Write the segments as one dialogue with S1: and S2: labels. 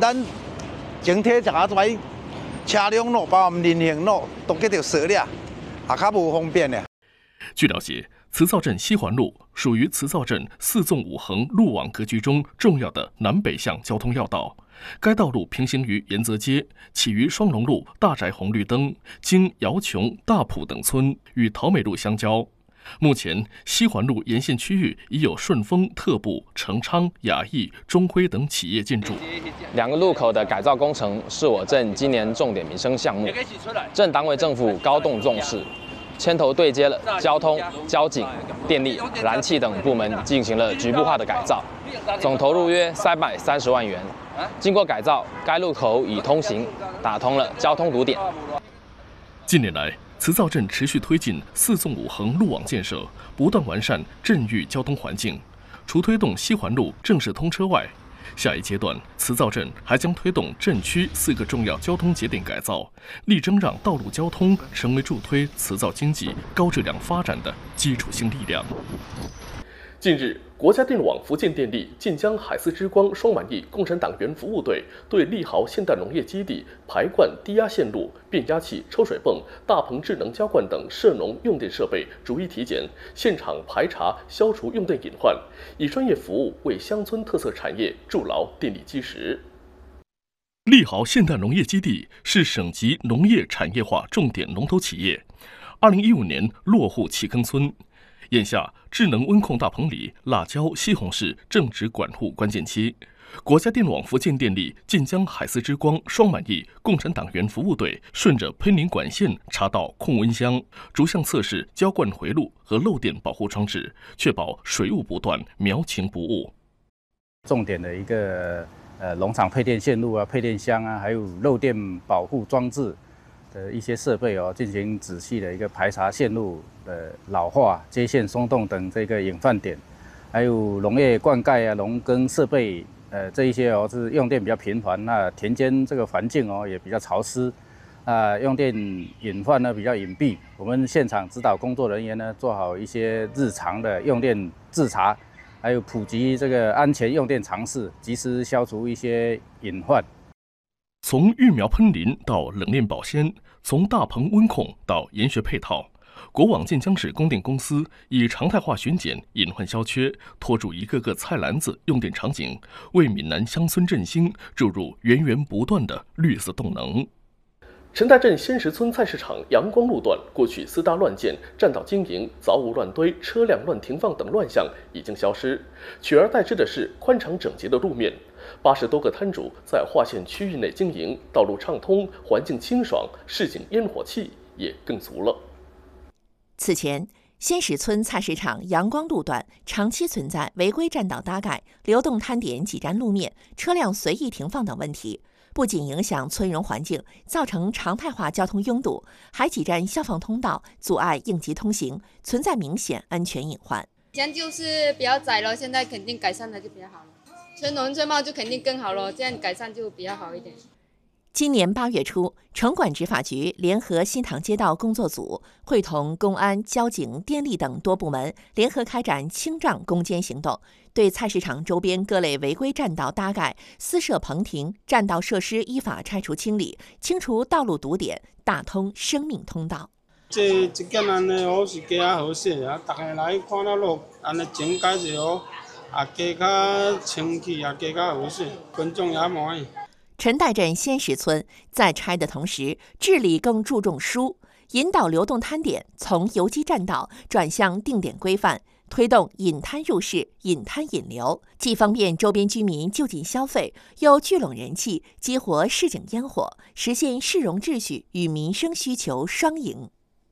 S1: 咱整体一下跩车辆路，包括人行路，都给条设了，较无方便的。
S2: 据了解，慈灶镇西环路属于慈灶镇4纵5横路网格局中重要的南北向交通要道。该道路平行于延泽街，起于双龙路大宅红绿灯，经姚琼、大埔等村，与桃美路相交。目前，西环路沿线区域已有顺丰、特步、成昌、雅逸、中辉等企业进驻。
S3: 2个路口的改造工程是我镇今年重点民生项目，镇党委政府高度重视，牵头对接了交通、交警、电力、燃气等部门，进行了局部化的改造，总投入约330万元。经过改造，该路口已通行，打通了交通堵点。
S2: 近年来，慈灶镇持续推进4纵5横路网建设，不断完善镇域交通环境。除推动西环路正式通车外，下一阶段，慈灶镇还将推动镇区4个重要交通节点改造，力争让道路交通成为助推慈灶经济高质量发展的基础性力量。近日，国家电网福建电力晋江海思之光双满意共产党员服务队对利豪现代农业基地排灌低压线路、变压器、抽水泵、大棚智能浇灌等涉农用电设备逐一体检，现场排查消除用电隐患，以专业服务为乡村特色产业筑牢电力基石。利豪现代农业基地是省级农业产业化重点龙头企业，2015年落户弃坑村。眼下，智能温控大棚里辣椒、西红柿正值管护关键期。国家电网福建电力晋江海思之光双满意共产党员服务队顺着喷淋管线查到控温箱，逐项测试浇灌回路和漏电保护装置，确保水雾不断、苗情不误。
S4: 重点的一个农场配电线路啊、配电箱啊，还有漏电保护装置的一些设备进行仔细的一个排查线路的老化、接线松动等这个隐患点，还有农业灌溉啊、农耕设备这一些是用电比较频繁，那田间这个环境也比较潮湿，用电隐患呢比较隐蔽。我们现场指导工作人员呢做好一些日常的用电自查，还有普及这个安全用电常识，及时消除一些隐患。
S2: 从育苗喷淋到冷链保鲜，从大棚温控到研学配套，国网晋江市供电公司以常态化巡检、隐患消缺，拖住一个个菜篮子用电场景，为闽南乡村振兴注入源源不断的绿色动能。陈代镇仙石村菜市场阳光路段过去4大乱建、占道经营、凿物乱堆、车辆乱停放等乱象已经消失，取而代之的是宽敞整洁的路面。80多个摊主在划线区域内经营，道路畅通，环境清爽，市井烟火气也更足了。
S5: 此前，仙石村菜市场阳光路段长期存在违规占道搭盖、流动摊点挤占路面、车辆随意停放等问题，不仅影响村容环境，造成常态化交通拥堵，还挤占消防通道，阻碍应急通行，存在明显安全隐患。
S6: 以前就是比较窄了，现在肯定改善了就比较好了，村容村貌就肯定更好了，这样改善就比较好一点。
S5: 今年8月初，城管执法局联合新塘街道工作组，会同公安、交警、电力等多部门，联合开展清障攻坚行动，对菜市场周边各类违规占道搭盖、私设棚停、占道设施依法拆除清理，清除道路堵点，打通生命通道。
S7: 这一件安尼是加较好势啊，大家来看到路安尼整改就加较清气加较好势，群众也满意。
S5: 陈代镇仙石村在拆的同时，治理更注重疏，引导流动摊点从游击占道转向定点规范，推动引摊入市、引摊引流，既方便周边居民就近消费，又聚拢人气，激活市井烟火，实现市容秩序与民生需求双赢。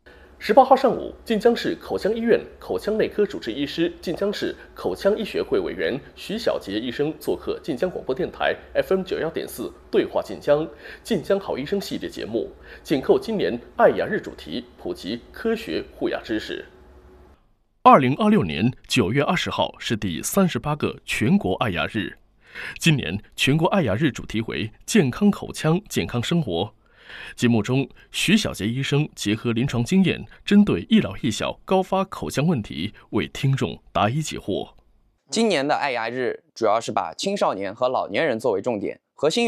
S2: 18号上午，晋江市口腔医院口腔内科主治医师、晋江市口腔医学会委员徐小杰医生做客晋江广播电台 FM 91.4对话晋江晋江好医生系列节目，紧扣今年爱牙日主题，普及科学护牙知识。2026年9月20号是第38个全国爱牙日，今年全国爱牙日主题为健康口腔，健康生活。节目中，徐小杰医生结合临床经验，针对一老一小高发口腔问题，为听众答疑解惑。
S8: 今年的爱牙日主要是把青少年和老年人作为重点，核心